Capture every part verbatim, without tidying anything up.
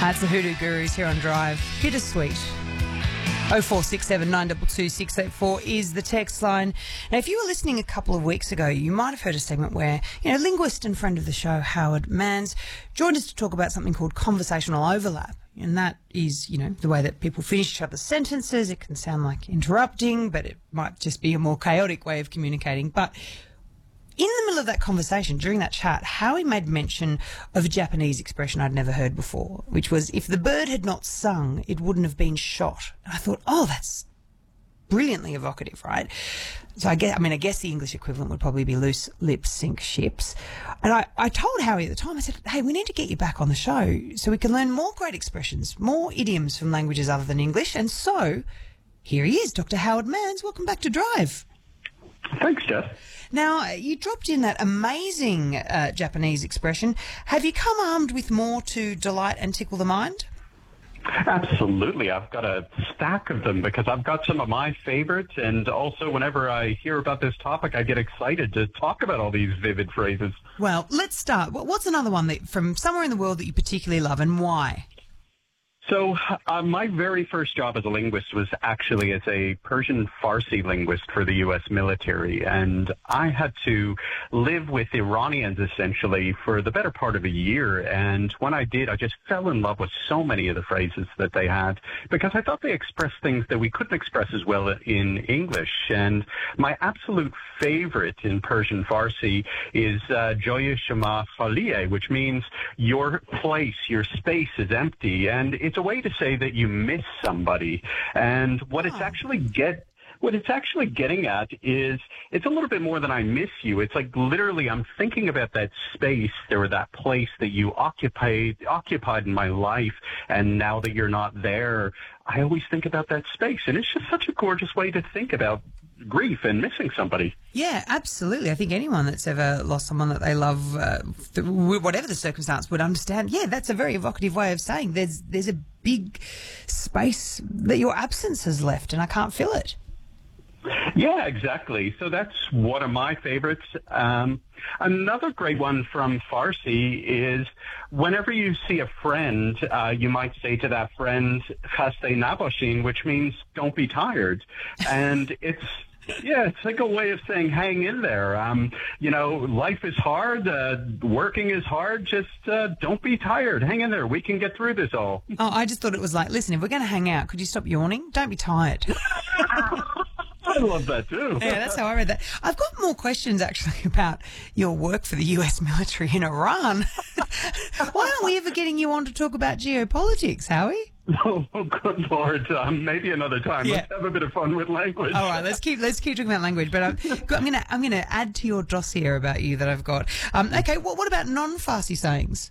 That's the Hoodoo Gurus here on Drive. Bittersweet. oh four six seven nine two two six eight four is the text line. Now, if you were listening a couple of weeks ago, you might have heard a segment where, you know, linguist and friend of the show, Howard Manns, joined us to talk about something called conversational overlap. And that is, you know, the way that people finish each other's sentences. It can sound like interrupting, but it might just be a more chaotic way of communicating. But in the middle of that conversation, during that chat, Howie made mention of a Japanese expression I'd never heard before, which was, if the bird had not sung, it wouldn't have been shot. And I thought, oh, that's brilliantly evocative, right? So I guess, I mean, I guess the English equivalent would probably be loose lips sink ships. And I, I told Howie at the time, I said, hey, we need to get you back on the show so we can learn more great expressions, more idioms from languages other than English. And so here he is, Doctor Howard Manns. Welcome back to Drive. Thanks, Jess. Now, you dropped in that amazing uh, Japanese expression. Have you come armed with more to delight and tickle the mind? Absolutely. I've got a stack of them because I've got some of my favorites, and also whenever I hear about this topic, I get excited to talk about all these vivid phrases. Well, let's start. What's another one that from somewhere in the world that you particularly love, and why? So uh, my very first job as a linguist was actually as a Persian Farsi linguist for the U S military, and I had to live with Iranians essentially for the better part of a year. And when I did, I just fell in love with so many of the phrases that they had because I thought they expressed things that we couldn't express as well in English. And my absolute favorite in Persian Farsi is uh, Joye Shama Khaliye, which means your place, your space is empty, and it's It's a way to say that you miss somebody. And what it's actually get what it's actually getting at is it's a little bit more than I miss you. It's like literally I'm thinking about that space or that place that you occupied occupied in my life, and now that you're not there, I always think about that space. And it's just such a gorgeous way to think about grief and missing somebody. Yeah, absolutely. I think anyone that's ever lost someone that they love, uh, th- whatever the circumstance, would understand. Yeah, that's a very evocative way of saying there's there's a big space that your absence has left and I can't fill it. Yeah, exactly. So that's one of my favorites. Um, another great one from Farsi is whenever you see a friend, uh, you might say to that friend, "Khaste nabashin," which means don't be tired. And it's, yeah, it's like a way of saying hang in there. Um, you know, life is hard. Uh, working is hard. Just uh, don't be tired. Hang in there. We can get through this all. Oh, I just thought it was like, listen, if we're going to hang out, could you stop yawning? Don't be tired. I love that too. Yeah, that's how I read that. I've got more questions actually about your work for the U S military in Iran. Why aren't we ever getting you on to talk about geopolitics, Howie? Oh, oh good Lord. Um, maybe another time. Yeah. Let's have a bit of fun with language. All right, let's keep let's keep talking about language. But I'm, I'm gonna I'm gonna add to your dossier about you that I've got. Um, okay, what what about non-Farsi sayings?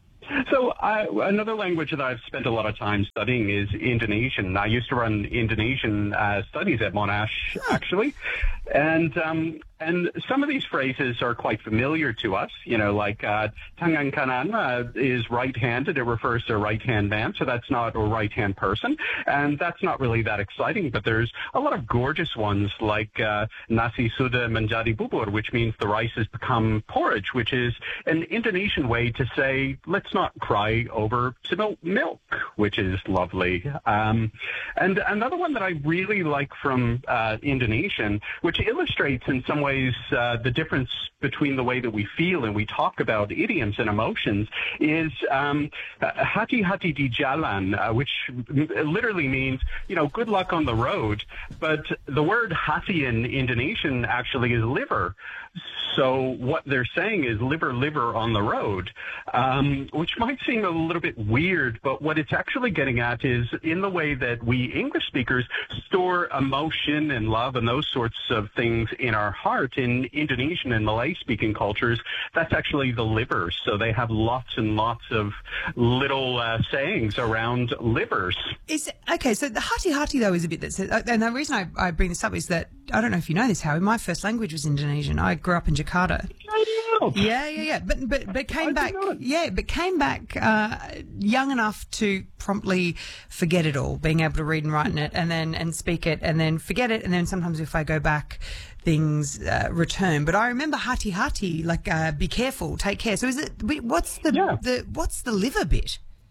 So uh, another language that I've spent a lot of time studying is Indonesian. I used to run Indonesian uh, studies at Monash, actually. And um, and some of these phrases are quite familiar to us, you know, like uh, tangan kanan uh, is right-handed. It refers to a right-hand man, so that's not a right-hand person. And that's not really that exciting, but there's a lot of gorgeous ones like uh, nasi sudah menjadi bubur, which means the rice has become porridge, which is an Indonesian way to say, let's not cry over spilt milk, which is lovely. Um, and another one that I really like from uh, Indonesian, which illustrates in some ways uh, the difference between the way that we feel and we talk about idioms and emotions, is um, hati-hati di jalan, uh, which literally means, you know, good luck on the road. But the word hati in Indonesian actually is liver. So what they're saying is liver, liver on the road, um, which might seem a little bit weird, but what it's actually getting at is in the way that we English speakers store emotion and love and those sorts of things in our heart. In Indonesian and Malay-speaking cultures, that's actually the liver. So they have lots and lots of little uh, sayings around livers. Is okay, so the hati-hati, though, is a bit that says, and the reason I, I bring this up is that, I don't know if you know this, Howie, my first language was Indonesian. I grew up in Jakarta. I know. Yeah, yeah, yeah. But but but came back. Yeah, but came back uh, young enough to promptly forget it all, being able to read and write in it, and then and speak it, and then forget it, and then sometimes if I go back, things uh, return. But I remember hati hati, like uh, be careful, take care. So is it? What's the yeah. the what's the liver bit?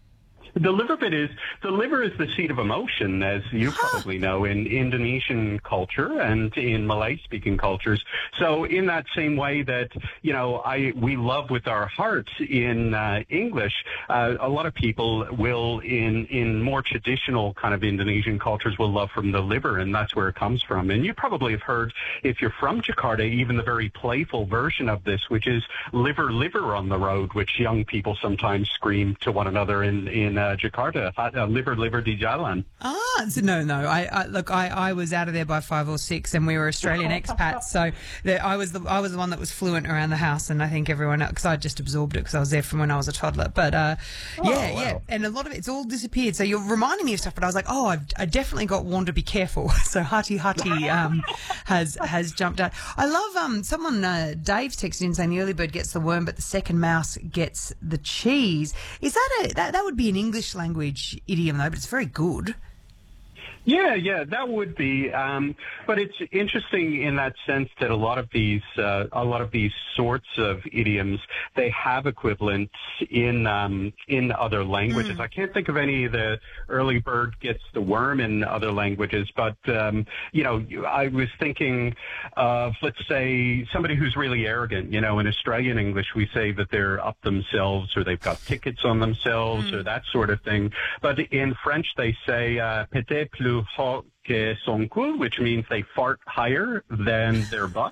The liver bit is, the liver is the seat of emotion, as you probably know, in Indonesian culture and in Malay-speaking cultures. So in that same way that, you know, I we love with our hearts in uh, English, uh, a lot of people will, in, in more traditional kind of Indonesian cultures, will love from the liver, and that's where it comes from. And you probably have heard, if you're from Jakarta, even the very playful version of this, which is liver, liver on the road, which young people sometimes scream to one another in, in uh, Jakarta, uh, liver, liver di jalan. Ah, so no, no. I, I look, I, I was out of there by five or six, and we were Australian expats, so the, I was the I was the one that was fluent around the house, and I think everyone else, because I just absorbed it because I was there from when I was a toddler. But uh, oh, yeah, wow. yeah, and a lot of it's all disappeared. So you're reminding me of stuff, but I was like, oh, I've I definitely got warned to be careful. So Hati Hati um, has has jumped out. I love um someone uh, Dave's texted in saying the early bird gets the worm, but the second mouse gets the cheese. Is that a that that would be an English language idiom though, but it's very good. Yeah, yeah, that would be. Um, but it's interesting in that sense that a lot of these, uh, a lot of these sorts of idioms, they have equivalents in um, in other languages. Mm. I can't think of any of the early bird gets the worm in other languages, but um, you know, I was thinking of, let's say, somebody who's really arrogant. You know, in Australian English, we say that they're up themselves, or they've got tickets on themselves, mm. or that sort of thing. But in French, they say uh, "peut-être plus haut que son cul," which means they fart higher than their butt.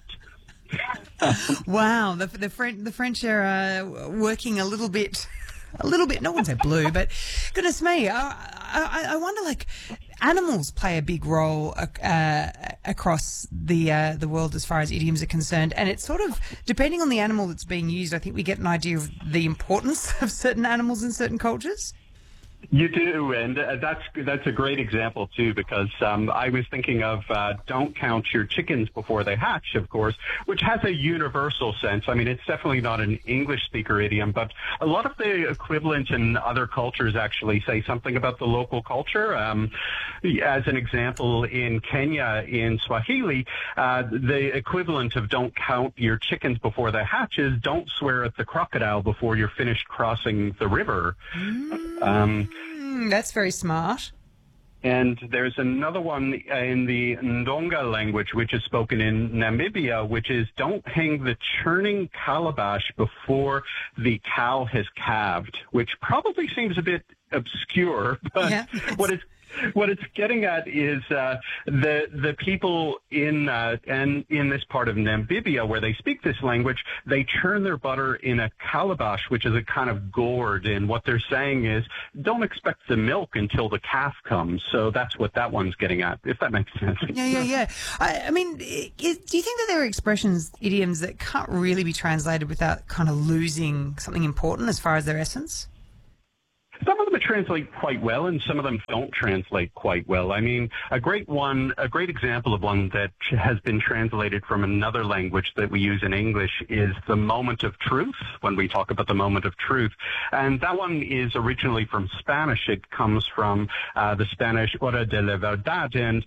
Wow, the the French the French are uh, working a little bit, a little bit. No one said blue, but goodness me, I, I, I wonder, like, animals play a big role uh, across the uh, the world as far as idioms are concerned, and it's sort of depending on the animal that's being used. I think we get an idea of the importance of certain animals in certain cultures. You do, and uh, that's that's a great example too, because um, I was thinking of uh, "don't count your chickens before they hatch," of course, which has a universal sense. I mean, it's definitely not an English speaker idiom, but a lot of the equivalents in other cultures actually say something about the local culture. Um, as an example, in Kenya, in Swahili, uh, the equivalent of "don't count your chickens before they hatch" is "don't swear at the crocodile before you're finished crossing the river." Mm. Um, Mm, that's very smart. And there's another one in the Ndonga language, which is spoken in Namibia, which is "don't hang the churning calabash before the cow has calved," which probably seems a bit obscure, but yeah, what it's What it's getting at is uh, the the people in uh, and in this part of Namibia where they speak this language, they churn their butter in a calabash, which is a kind of gourd. And what they're saying is, don't expect the milk until the calf comes. So that's what that one's getting at, if that makes sense. Yeah, yeah, yeah. I, I mean, is, do you think that there are expressions, idioms that can't really be translated without kind of losing something important as far as their essence? Some of them translate quite well, and some of them don't translate quite well. I mean, a great one, a great example of one that has been translated from another language that we use in English is the moment of truth, when we talk about the moment of truth. And that one is originally from Spanish. It comes from uh, the Spanish hora de la verdad, and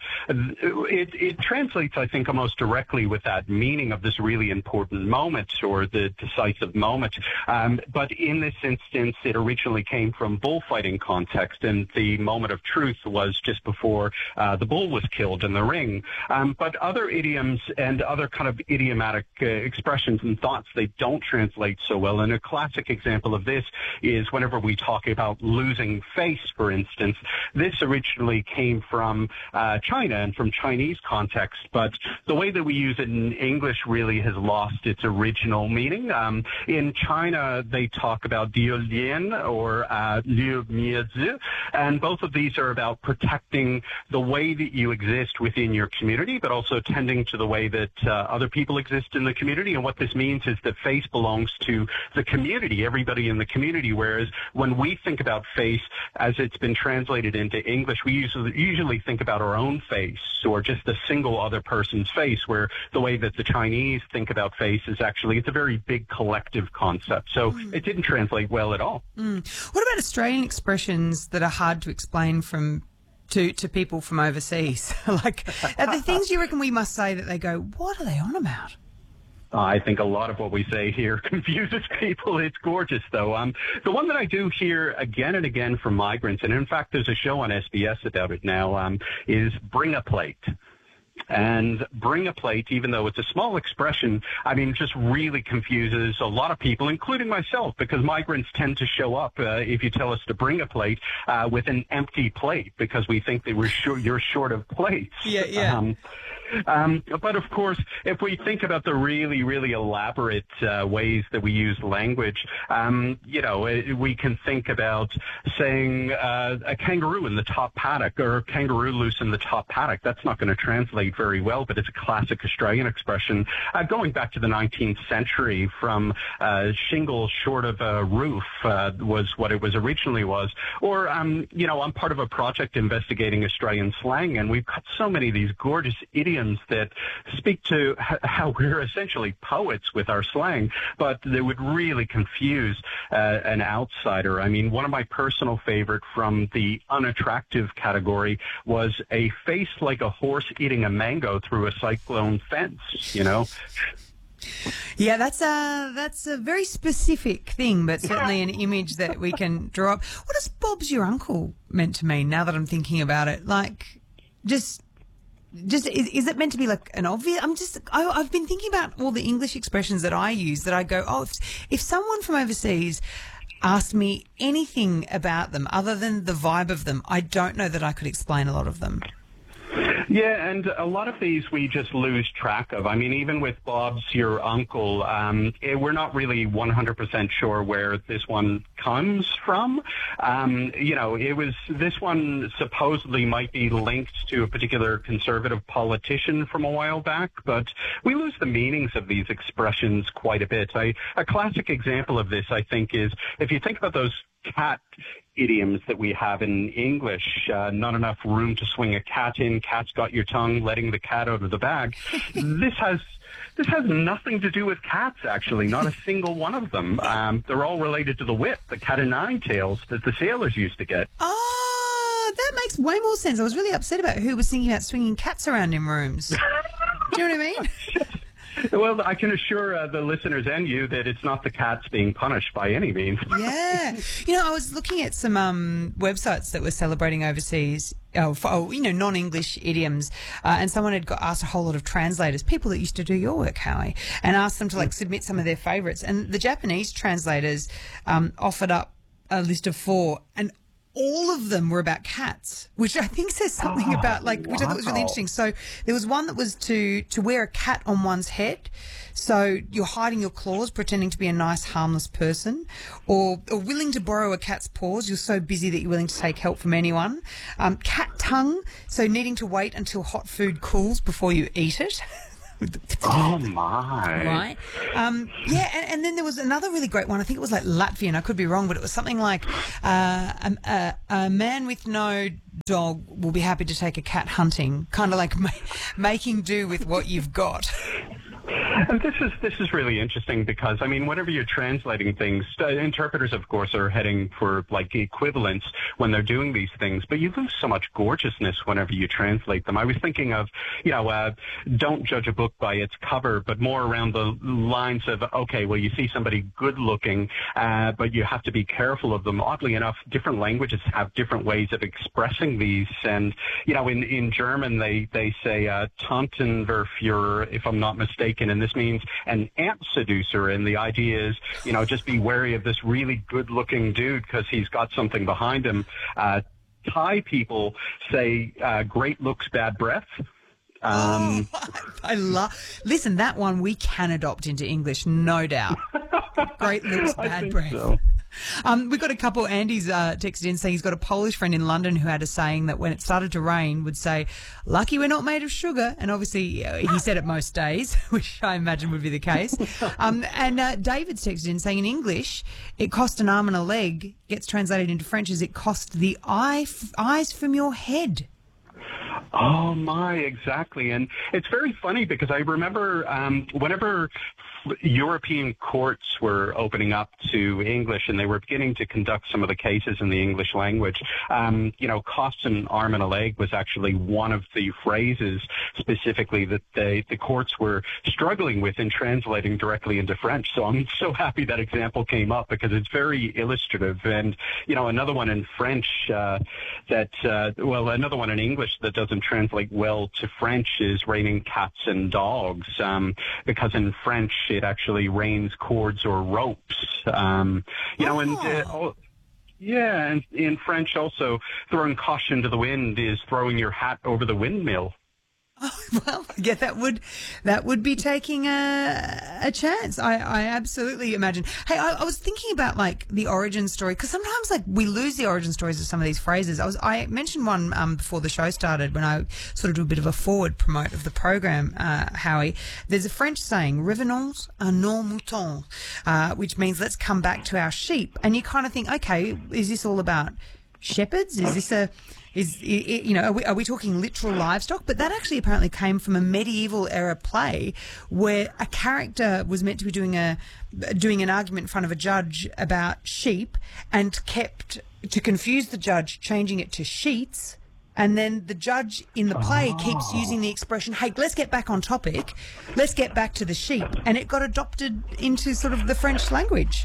it, it translates, I think, almost directly with that meaning of this really important moment or the decisive moment. Um, but in this instance, it originally came from bullfighting context, and the moment of truth was just before uh, the bull was killed in the ring. Um, but other idioms and other kind of idiomatic uh, expressions and thoughts, they don't translate so well. And a classic example of this is whenever we talk about losing face, for instance. This originally came from uh, China and from Chinese context, but the way that we use it in English really has lost its original meaning. Um, in China, they talk about diu lian or uh, liu miezi, and both of these are about protecting the way that you exist within your community, but also tending to the way that uh, other people exist in the community. And what this means is that face belongs to the community, everybody in the community, whereas when we think about face, as it's been translated into English, we usually, usually think about our own face or just a single other person's face, where the way that the Chinese think about face is actually, it's a very big collective concept. So mm. it didn't translate well at all. Mm. What about Australian expressions that are hard to explain from to, to people from overseas? Like, are the things you reckon we must say that they go, what are they on about? I think a lot of what we say here confuses people. It's gorgeous, though. Um, the one that I do hear again and again from migrants, and in fact, there's a show on S B S about it now, um, is bring a plate. And bring a plate, even though it's a small expression, I mean, just really confuses a lot of people, including myself, because migrants tend to show up, uh, if you tell us to bring a plate, uh, with an empty plate, because we think that we're short, you're short of plates. Yeah, yeah. Um, Um, but of course, if we think about the really, really elaborate uh, ways that we use language, um, you know, we can think about saying uh, a kangaroo in the top paddock or kangaroo loose in the top paddock. That's not going to translate very well, but it's a classic Australian expression. Uh, going back to the nineteenth century, from uh, shingles short of a roof uh, was what it was originally was. Or, um, you know, I'm part of a project investigating Australian slang, and we've got so many of these gorgeous idioms that speak to how we're essentially poets with our slang, but they would really confuse uh, an outsider. I mean, one of my personal favorite from the unattractive category was a face like a horse eating a mango through a cyclone fence, you know? Yeah, that's a, that's a very specific thing, but certainly an image that we can draw up. What is Bob's your uncle meant to mean, now that I'm thinking about it? Like, just... Just is, is it meant to be like an obvious? I'm just I, I've been thinking about all the English expressions that I use that I go, oh, if, if someone from overseas asked me anything about them other than the vibe of them, I don't know that I could explain a lot of them. Yeah, and a lot of these we just lose track of. I mean, even with Bob's your uncle, um, it, we're not really one hundred percent sure where this one comes from. Um, you know, it was this one supposedly might be linked to a particular conservative politician from a while back, but we lose the meanings of these expressions quite a bit. I, a classic example of this, I think, is if you think about those cat idioms that we have in English, uh, not enough room to swing a cat in, cat's got your tongue, letting the cat out of the bag. This has this has nothing to do with cats, actually, not a single one of them. Um, they're all related to the whip, the cat o' nine tails that the sailors used to get. Oh, that makes way more sense. I was really upset about who was thinking about swinging cats around in rooms. Do you know what I mean? Well, I can assure uh, the listeners and you that it's not the cats being punished by any means. Yeah. You know, I was looking at some um, websites that were celebrating overseas, oh, for, oh, you know, non-English idioms, uh, and someone had got asked a whole lot of translators, people that used to do your work, Howie, and asked them to, like, submit some of their favourites. And the Japanese translators um, offered up a list of four, and all of them were about cats, which I think says something oh, about, like, which wow. I thought was really interesting. So there was one that was to, to wear a cat on one's head. So you're hiding your claws, pretending to be a nice, harmless person, or, or willing to borrow a cat's paws. You're so busy that you're willing to take help from anyone. Um, cat tongue, so needing to wait until hot food cools before you eat it. Oh, my. Right. Um, yeah, and, and then there was another really great one. I think it was like Latvian. I could be wrong, but it was something like uh, a, a, a man with no dog will be happy to take a cat hunting, kind of like ma- making do with what you've got. And this is this is really interesting because, I mean, whenever you're translating things, uh, interpreters, of course, are heading for, like, equivalence when they're doing these things, but you lose so much gorgeousness whenever you translate them. I was thinking of, you know, uh, don't judge a book by its cover, but more around the lines of, okay, well, you see somebody good-looking, uh, but you have to be careful of them. Oddly enough, different languages have different ways of expressing these, and, you know, in, in German, they, they say uh, Tantenverführer, if I'm not mistaken, and this means an ant seducer, and the idea is, you know, just be wary of this really good-looking dude because he's got something behind him. Uh, Thai people say uh, great looks, bad breath. Um, oh, I love. Listen, that one we can adopt into English, no doubt. Great looks, bad breath. So. Um, we've got a couple. Andy's uh, texted in saying he's got a Polish friend in London who had a saying that when it started to rain would say, "Lucky we're not made of sugar." And obviously uh, he said it most days, which I imagine would be the case. Um, and uh, David's texted in saying in English, it cost an arm and a leg. Gets translated into French as it cost the eye f- eyes from your head. Oh, my, exactly. And it's very funny because I remember um, whenever European courts were opening up to English, and they were beginning to conduct some of the cases in the English language. Um, you know, cost an arm and a leg was actually one of the phrases specifically that they, the courts were struggling with in translating directly into French. So I'm so happy that example came up because it's very illustrative. And, you know, another one in French uh, that, uh, well, another one in English that doesn't translate well to French is raining cats and dogs, um, because in French it actually rains cords or ropes. Um, you know, and uh, oh, yeah, and in French also, throwing caution to the wind is throwing your hat over the windmill. Oh, well, yeah, that would that would be taking a a chance. I, I absolutely imagine. Hey, I, I was thinking about like the origin story because sometimes like we lose the origin stories of some of these phrases. I was I mentioned one um, before the show started when I sort of do a bit of a forward promote of the program. Uh, Howie, there's a French saying "revenons à nos moutons," uh, which means let's come back to our sheep. And you kind of think, okay, is this all about shepherds? Is this a Is, you know, are we, are we talking literal livestock? But that actually apparently came from a medieval era play where a character was meant to be doing a doing an argument in front of a judge about sheep and kept, to confuse the judge, changing it to sheets. And then the judge in the play oh. keeps using the expression, hey, let's get back on topic. Let's get back to the sheep. And it got adopted into sort of the French language.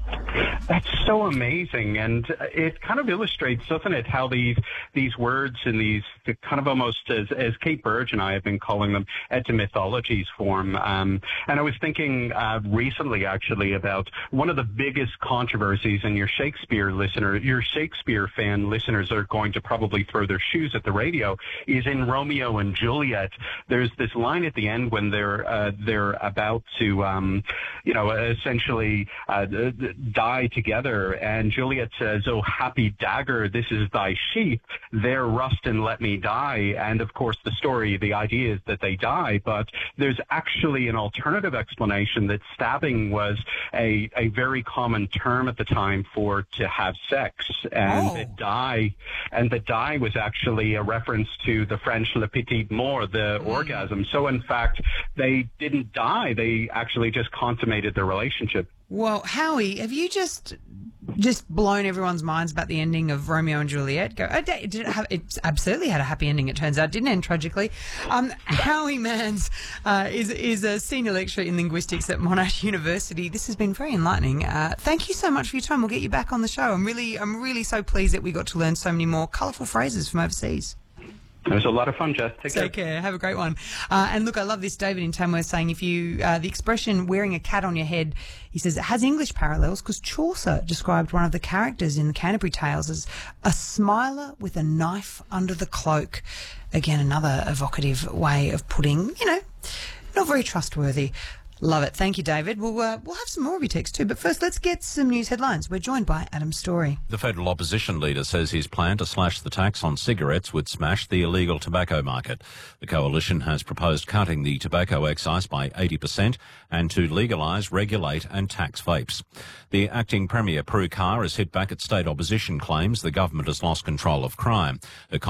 That's so amazing, and it kind of illustrates, doesn't it, how these these words and these kind of almost, as, as Kate Burge and I have been calling them, etymythologies form. Um, and I was thinking uh, recently, actually, about one of the biggest controversies, and your Shakespeare listener, your Shakespeare fan listeners are going to probably throw their shoes at the radio, is in Romeo and Juliet. There's this line at the end when they're uh, they're about to, um, you know, essentially uh, die together, and Juliet says, "Oh, happy dagger, this is thy sheath, there rust and let me die." And of course the story, the idea is that they die, but there's actually an alternative explanation that stabbing was a, a very common term at the time for to have sex, and oh. the die and the die was actually a reference to the French le petit mort, the mm. orgasm. So in fact they didn't die, they actually just consummated their relationship. Well, Howie, have you just just blown everyone's minds about the ending of Romeo and Juliet? Go, oh, did it, have, it absolutely had a happy ending, it turns out. It didn't end tragically. Um, Howie Manns uh, is, is a senior lecturer in linguistics at Monash University. This has been very enlightening. Uh, thank you so much for your time. We'll get you back on the show. I'm really, I'm really so pleased that we got to learn so many more colourful phrases from overseas. It was a lot of fun, Jess. Take, Take care. care. Have a great one. Uh, and look, I love this. David in Tamworth saying, if you, uh, the expression wearing a cat on your head, he says it has English parallels because Chaucer described one of the characters in the Canterbury Tales as a smiler with a knife under the cloak. Again, another evocative way of putting, you know, not very trustworthy. Love it. Thank you, David. We'll, uh, we'll have some more of your texts too. But first, let's get some news headlines. We're joined by Adam Story. The federal opposition leader says his plan to slash the tax on cigarettes would smash the illegal tobacco market. The coalition has proposed cutting the tobacco excise by eighty percent and to legalise, regulate and tax vapes. The acting Premier, Prue Car, has hit back at state opposition claims the government has lost control of crime. Her